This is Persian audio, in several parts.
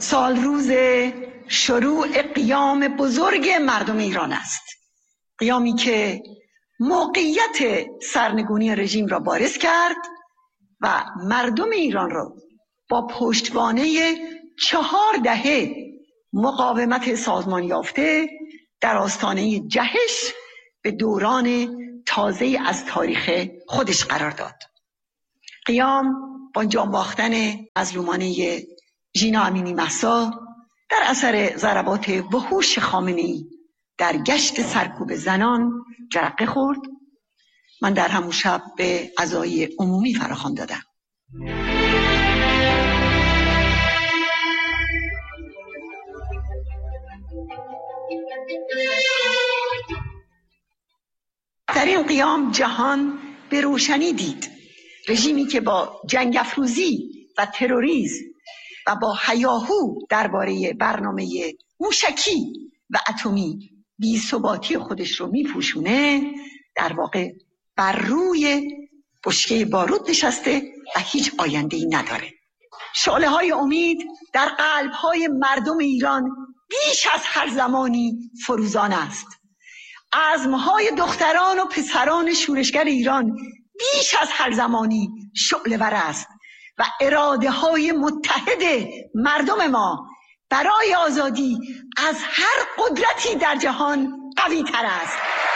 سال روز شروع قیام بزرگ مردم ایران است. قیامی که موقعیت سرنگونی رژیم را بارز کرد و مردم ایران را با پشتوانه 4 دهه مقاومت سازمان یافته در آستانه جهش به دوران تازه از تاریخ خودش قرار داد. قیام با جان باختن مظلومانه ژینا امینی مهسا در اثر ضربات وحوش خامنه‌ای در گشت سرکوب زنان جرقه خورد. من در همون شب به عزای عمومی فراخوان دادم. در این قیام جهان به روشنی دید رژیمی که با جنگ افروزی و تروریسم و با هیاهو درباره برنامه موشکی و اتمی بی‌ثباتی خودش رو میپوشونه، در واقع بر روی بشکه بارود نشسته و هیچ آینده‌ای نداره. شعله‌های امید در قلب‌های مردم ایران بیش از هر زمانی فروزان است. عزم‌های دختران و پسران شورشگر ایران بیش از هر زمانی شعله‌ور است و اراده‌های متحد مردم ما برای آزادی از هر قدرتی در جهان قوی تر است.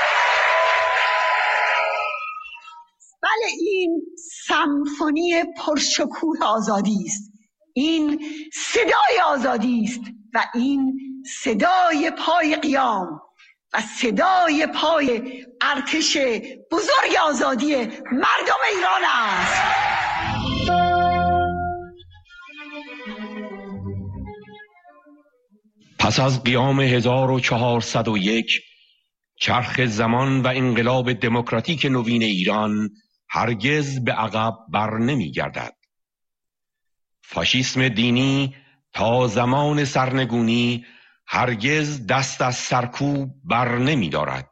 بله، این سمفونی پرشکوه آزادی است. این صدای آزادی است و این صدای پای قیام و صدای پای ارتش بزرگ آزادی مردم ایران است. پس از قیام 1401 چرخ زمان و انقلاب دموکراتیک نوین ایران هرگز به عقب بر نمی گردد. فاشیسم دینی تا زمان سرنگونی هرگز دست از سرکوب بر نمی دارد.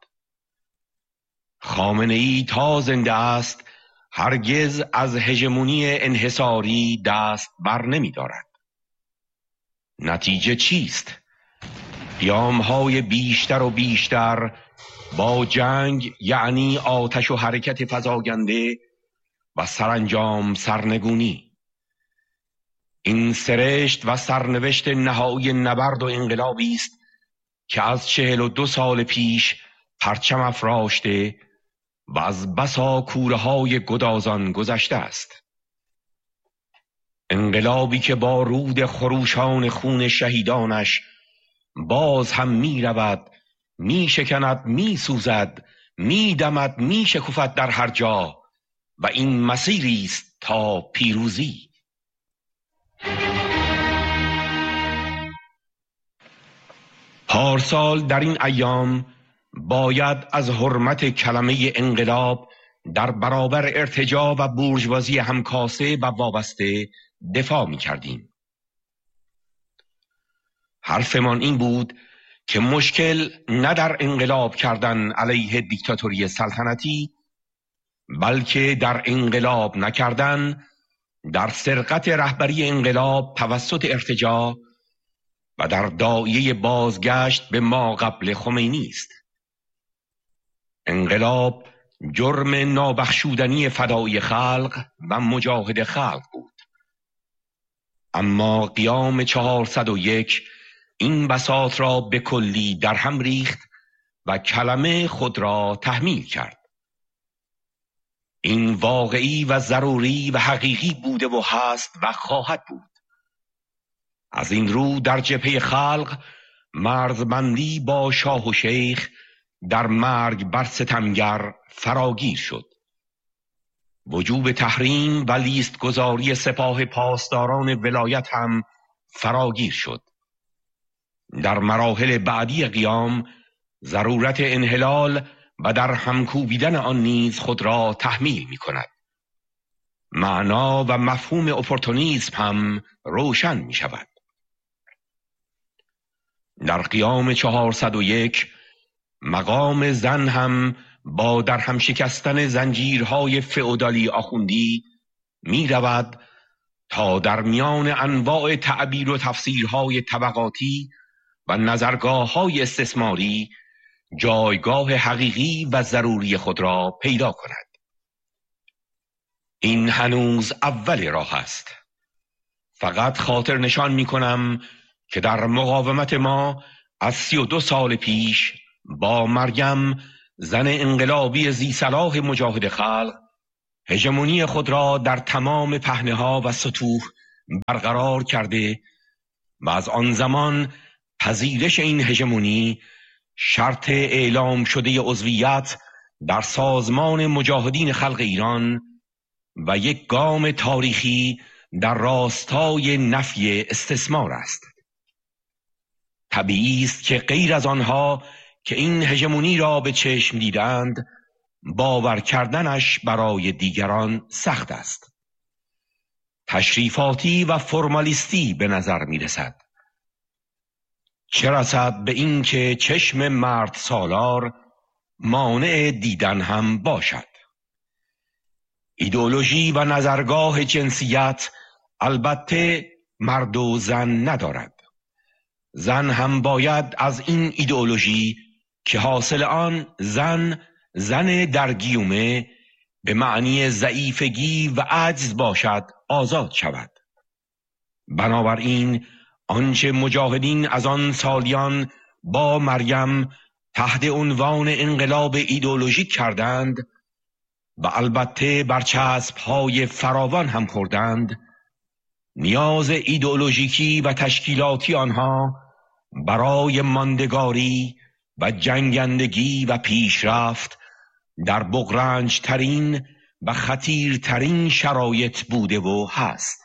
خامنه‌ای تا زنده است هرگز از هژمونی انحصاری دست بر نمی دارد. نتیجه چیست؟ قیام‌های بیشتر و بیشتر با جنگ، یعنی آتش و حرکت فزاینده و سرانجام سرنگونی. این سرشت و سرنوشت نهایی نبرد و انقلابی است که از 42 سال پیش پرچم افراشته و از بسا کوره‌های گدازان گذشته است. انقلابی که با رود خروشان خون شهیدانش باز هم می رود، می شکند، می سوزد، می دمد، می شکفد در هر جا و این مسیری است تا پیروزی. پارسال در این ایام باید از حرمت کلمه انقلاب در برابر ارتجاع و بورژوازی همکاسه و وابسته دفاع می کردیم. حرفمان این بود که مشکل نه در انقلاب کردن علیه دیکتاتوری سلطنتی، بلکه در انقلاب نکردن، در سرقت رهبری انقلاب توسط ارتجاع و در داعیه بازگشت به ما قبل خمینی است. انقلاب جرم نابخشودنی فدای خلق و مجاهد خلق بود. اما قیام 401 این بساط را به کلی در هم ریخت و کلمه خود را تحمیل کرد. این واقعی و ضروری و حقیقی بوده و هست و خواهد بود. از این رو در جبهه خلق مرزبندی با شاه و شیخ در مرگ بر ستمگر فراگیر شد. وجوب تحریم و لیست گذاری سپاه پاسداران ولایت هم فراگیر شد. در مراحل بعدی قیام ضرورت انحلال و در همکوبیدن آن نیز خود را تحمیل می کند. معنا و مفهوم اپورتونیسم هم روشن می شود. در قیام 401 مقام زن هم با در هم شکستن زنجیرهای فئودالی آخوندی می رود تا در میان انواع تعبیر و تفسیرهای طبقاتی و نظرگاه‌های استثماری جایگاه حقیقی و ضروری خود را پیدا کند. این هنوز اول راه است. فقط خاطر نشان می کنم که در مقاومت ما از 32 سال پیش با مریم زن انقلابی ذی صلاح مجاهد خلق هژمونی خود را در تمام پهنه‌ها و سطوح برقرار کرده و از آن زمان پذیرش این هژمونی شرط اعلام شده عضویت در سازمان مجاهدین خلق ایران و یک گام تاریخی در راستای نفی استثمار است. طبیعی است که غیر از آنها که این هژمونی را به چشم دیدند باور کردنش برای دیگران سخت است. تشریفاتی و فرمالیستی به نظر می رسد. چه رسد به این که چشم مرد سالار مانع دیدن هم باشد. ایدئولوژی و نظرگاه جنسیت البته مرد و زن ندارد. زن هم باید از این ایدئولوژی که حاصل آن زن در گیومه به معنی ضعیفگی و عجز باشد آزاد شود. بنابراین آنچه مجاهدین از آن سالیان با مریم تحت عنوان انقلاب ایدئولوژیک کردند و البته برچسب‌های فراوان هم خوردند، نیاز ایدئولوژیکی و تشکیلاتی آنها برای ماندگاری و جنگندگی و پیشرفت در بغرنج‌ترین و خطیرترین شرایط بوده و هست.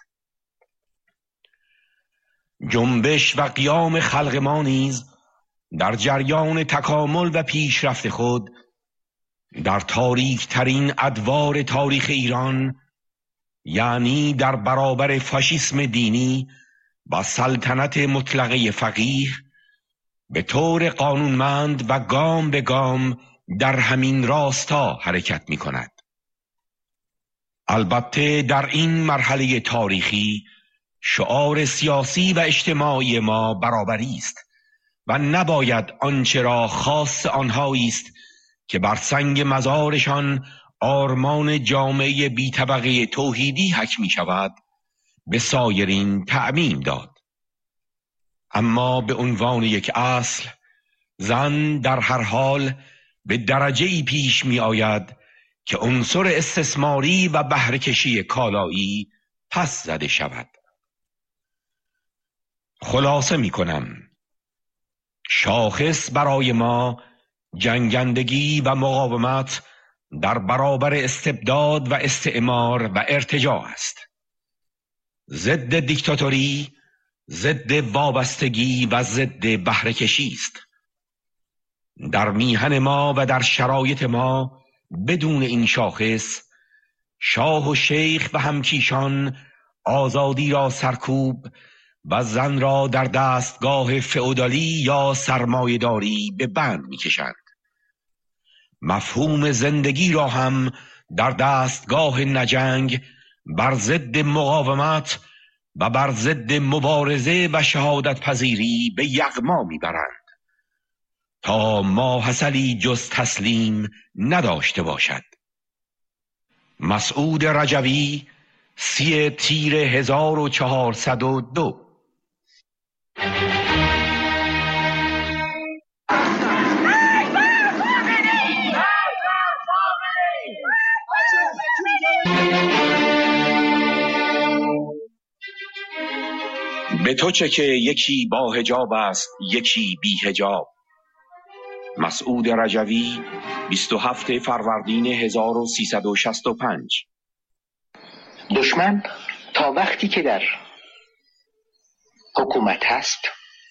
جنبش و قیام خلق ما نیز در جریان تکامل و پیشرفت خود در تاریک‌ترین ادوار تاریخ ایران، یعنی در برابر فاشیسم دینی و سلطنت مطلقه فقیه، به طور قانونمند و گام به گام در همین راستا حرکت می کند. البته در این مرحله تاریخی شعار سیاسی و اجتماعی ما برابری است و نباید آنچه را خاص آنهایی است که بر سنگ مزارشان آرمان جامعه بی طبقه توحیدی حک می شود به سایرین تعمیم داد. اما به عنوان یک اصل، زن در هر حال به درجه‌ای پیش می آید که عنصر استثماری و بهره‌کشی کالایی پس زده شود. خلاصه می کنم، شاخص برای ما جنگندگی و مقاومت در برابر استبداد و استعمار و ارتجاع است. ضد دیکتاتوری، ضد وابستگی و ضد بهره‌کشی است. در میهن ما و در شرایط ما بدون این شاخص، شاه و شیخ و همکیشان آزادی را سرکوب و زن را در دستگاه فئودالی یا سرمایه‌داری به بند می‌کشند. مفهوم زندگی را هم در دستگاه نجنگ بر ضد مقاومت و بر ضد مبارزه و شهادت پذیری به یغما میبرند تا ماحصلی جز تسلیم نداشته باشد. مسعود رجوی، 30 تیر 1402. به تو چه که یکی با حجاب است یکی بی حجاب. مسعود رجوی، 27 فروردین 1365. دشمن تا وقتی که در حکومت هست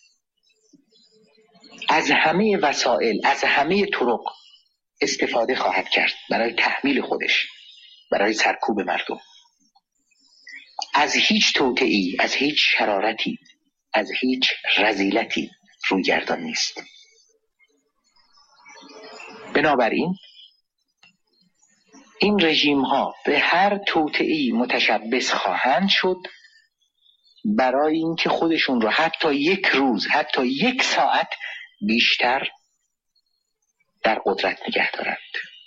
از همه وسایل، از همه طرق استفاده خواهد کرد برای تحمیل خودش، برای سرکوب مردم. از هیچ توطئه‌ای، از هیچ شرارتی، از هیچ رذیلتی رویگردان نیست. بنابراین این رژیم ها به هر توطئه‌ای متشبث خواهند شد برای اینکه خودشون رو حتی یک روز، حتی یک ساعت بیشتر در قدرت نگه دارند.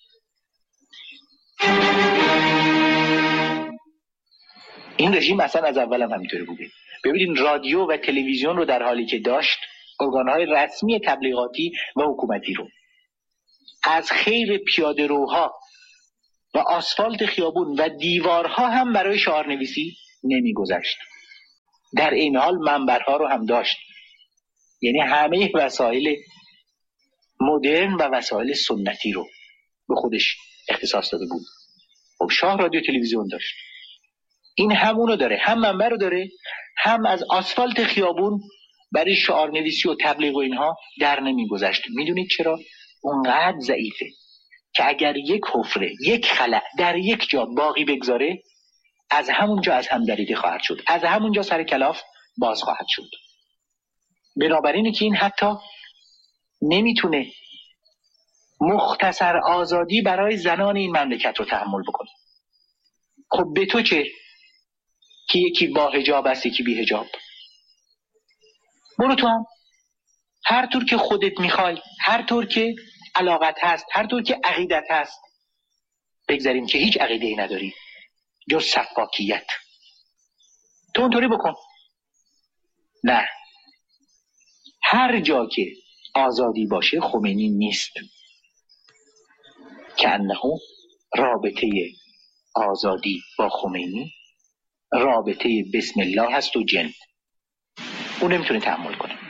این رژیم اصلا از اول هم همینطوری بوده. ببینید رادیو و تلویزیون رو در حالی که داشت، ارگان‌های رسمی تبلیغاتی و حکومتی رو از خیر پیاده‌روها و آسفالت خیابون و دیوارها هم برای شعارنویسی نمی‌گذشت. در این حال منبرها رو هم داشت، یعنی همه وسایل مدرن و وسایل سنتی رو به خودش اختصاص داده بود. خب شاه رادیو تلویزیون داشت، این همونو داره، هم منبر رو داره، هم از آسفالت خیابون برای شعارنویسی و تبلیغ و اینها در نمی‌گذشت. میدونید چرا؟ اونقدر ضعیفه که اگر یک حفره، یک خلأ در یک جا باقی بگذاره، از همونجا از هم دریده خواهد شد، از همونجا سر کلاف باز خواهد شد. بنابراینه که این حتی نمیتونه مختصر آزادی برای زنان این مملکت رو تحمل بکنه. خب به تو چه که یکی با حجاب است یکی بی حجاب؟ برو تو هم هر طور که خودت میخوای، هر طور که علاقت هست، هر طور که عقیدت هست. بگذاریم که هیچ عقیده‌ای نداری جز سفاکیت، تو اونطوری بکن. نه، هر جا که آزادی باشه خمینی نیست. که انه رابطه آزادی با خمینی رابطه بسم الله هست و جن، اون نمیتونه تحمل کنه.